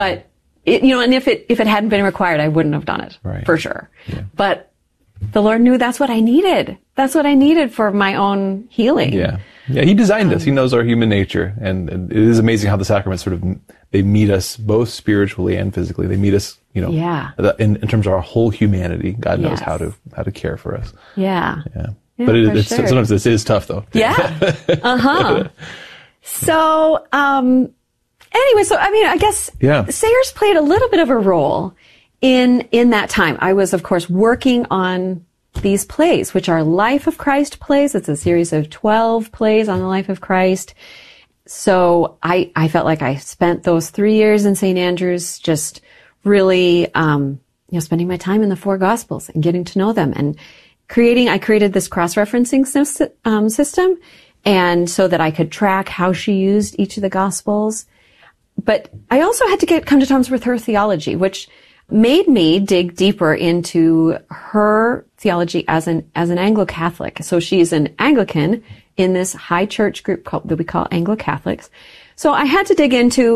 But and if it hadn't been required, I wouldn't have done it for sure. Yeah. But the Lord knew that's what I needed. That's what I needed for my own healing. Yeah. Yeah. He designed us. He knows our human nature. And it is amazing how the sacraments they meet us both spiritually and physically. They meet us, in terms of our whole humanity. God knows how to care for us. Yeah. Yeah. But it's sometimes this is tough though. Yeah. Uh-huh. So, anyway, I guess Sayers played a little bit of a role in that time. I was, of course, working on these plays, which are Life of Christ plays. It's a series of 12 plays on the life of Christ. So I felt like I spent those 3 years in St. Andrews just really, spending my time in the four Gospels and getting to know them and I created this cross-referencing system, and so that I could track how she used each of the Gospels. But I also had to come to terms with her theology, which made me dig deeper into her theology as an Anglo-Catholic. So she's an Anglican in this high church group that we call Anglo-Catholics. So I had to dig into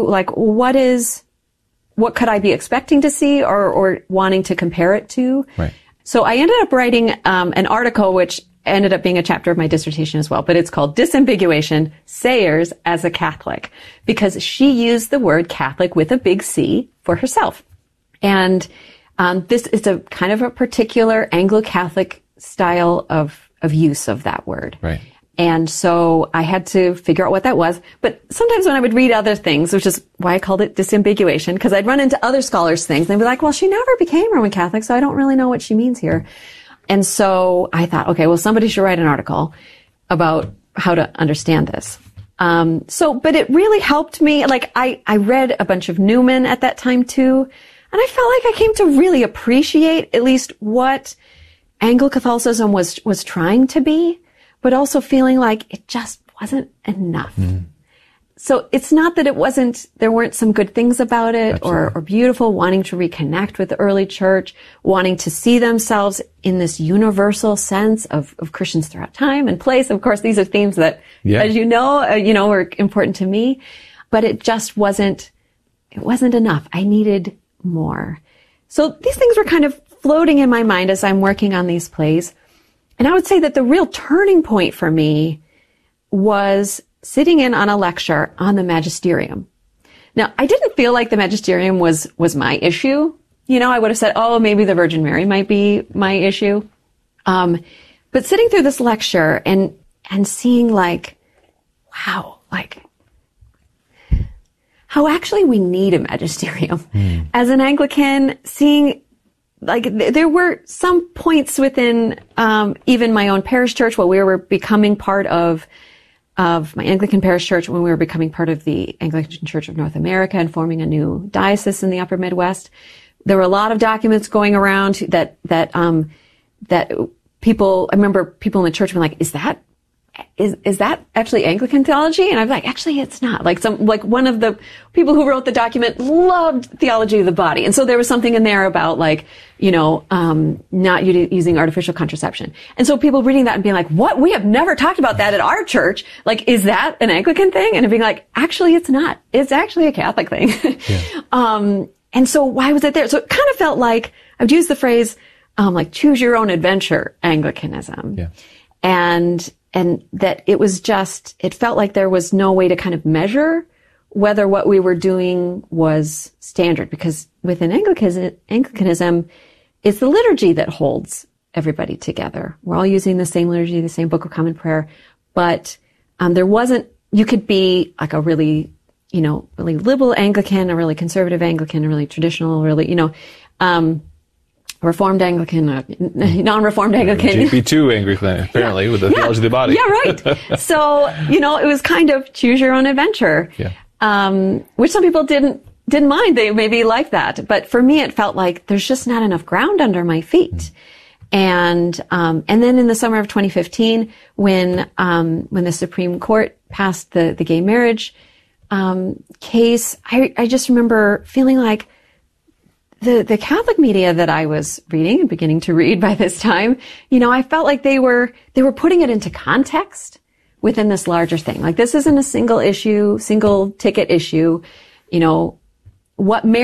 what could I be expecting to see or wanting to compare it to. Right. So I ended up writing an article which ended up being a chapter of my dissertation as well, but it's called Disambiguation, Sayers as a Catholic, because she used the word Catholic with a big C for herself. And this is a kind of a particular Anglo-Catholic style of use of that word. Right. And so I had to figure out what that was. But sometimes when I would read other things, which is why I called it disambiguation, because I'd run into other scholars' things, and they'd be like, well, she never became Roman Catholic, so I don't really know what she means here. And so I thought, okay, well, somebody should write an article about how to understand this. But it really helped me. Like, I read a bunch of Newman at that time too, and I felt like I came to really appreciate at least what Anglo-Catholicism was trying to be, but also feeling like it just wasn't enough. Mm. So it's not that there weren't some good things about it or beautiful, wanting to reconnect with the early church, wanting to see themselves in this universal sense of Christians throughout time and place. Of course, these are themes that, as you know, are important to me, but it just wasn't enough. I needed more. So these things were kind of floating in my mind as I'm working on these plays. And I would say that the real turning point for me was sitting in on a lecture on the magisterium. Now, I didn't feel like the magisterium was my issue. I would have said, oh, maybe the Virgin Mary might be my issue. But sitting through this lecture and seeing wow, how actually we need a magisterium. Mm. As an Anglican, seeing there were some points within even my own parish church while we were becoming part of my Anglican parish church, when we were becoming part of the Anglican Church of North America and forming a new diocese in the Upper Midwest. There were a lot of documents going around that people, I remember people in the church being like, is that actually Anglican theology? And I was like, actually, it's not. One of the people who wrote the document loved theology of the body. And so there was something in there about not using artificial contraception. And so people reading that and being like, what? We have never talked about that at our church. Is that an Anglican thing? And being like, actually, it's not. It's actually a Catholic thing. Yeah. And so why was it there? So it kind of felt like I would use the phrase, choose your own adventure Anglicanism. Yeah. And that it felt like there was no way to kind of measure whether what we were doing was standard, because within Anglicanism, it's the liturgy that holds everybody together. We're all using the same liturgy, the same Book of Common Prayer, but you could be like a really liberal Anglican, a really conservative Anglican, a really traditional, really, Reformed Anglican, non-Reformed Anglican. JP2 Anglican, apparently, with the theology of the body. Yeah, right. So, it was kind of choose your own adventure. Yeah. Which some people didn't mind. They maybe liked that. But for me, it felt like there's just not enough ground under my feet. And then in the summer of 2015, when the Supreme Court passed the gay marriage, case, I just remember feeling like, the Catholic media that I was reading and beginning to read by this time, I felt like they were putting it into context within this larger thing. Like, this isn't a single ticket issue. what